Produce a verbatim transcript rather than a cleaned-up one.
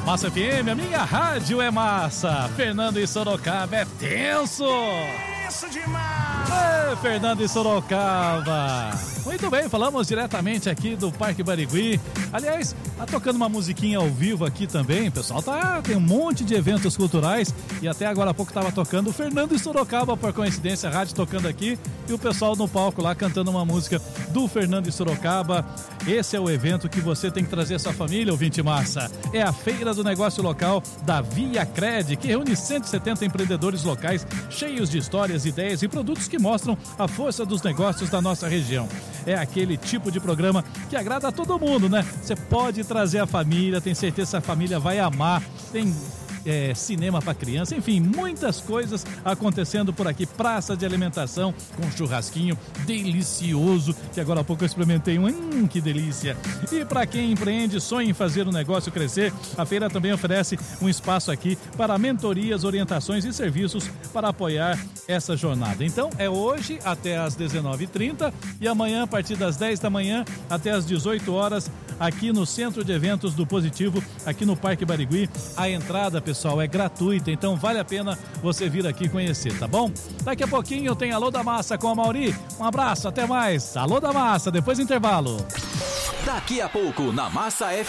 Massa F M, a minha rádio é massa. Fernando e Sorocaba é tenso. Tenso demais. É, Fernando e Sorocaba. Muito bem, falamos diretamente aqui do Parque Barigui. Aliás, tá tocando uma musiquinha ao vivo aqui também, pessoal. Tá, tem um monte de eventos culturais e até agora há pouco tava tocando o Fernando e Sorocaba, por coincidência, a rádio tocando aqui e o pessoal no palco lá cantando uma música do Fernando e Sorocaba. Esse é o evento que você tem que trazer sua família, ouvinte massa. É a Feira do Negócio Local da Via Cred, que reúne cento e setenta empreendedores locais cheios de histórias, ideias e produtos que mostram a força dos negócios da nossa região. É aquele tipo de programa que agrada a todo mundo, né? Você pode trazer a família, tem certeza que a família vai amar. Tem é, cinema para criança, enfim, muitas coisas acontecendo por aqui. Praça de alimentação com churrasquinho delicioso, que agora há pouco eu experimentei um, hum, que delícia. E para quem empreende, sonha em fazer o negócio crescer, a feira também oferece um espaço aqui para mentorias, orientações e serviços para apoiar essa jornada. Então é hoje até às dezenove e trinta e amanhã a partir das dez da manhã até às dezoito horas aqui no Centro de Eventos do Positivo, aqui no Parque Barigui. A entrada, pessoal, é gratuita, então vale a pena você vir aqui conhecer, tá bom? Daqui a pouquinho tem Alô da Massa com a Mauri. Um abraço, até mais. Alô da Massa, depois do intervalo. Daqui a pouco na Massa F